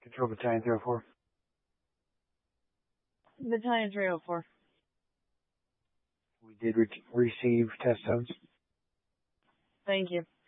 Control Battalion 304. Battalion 304. We did receive test zones. Thank you.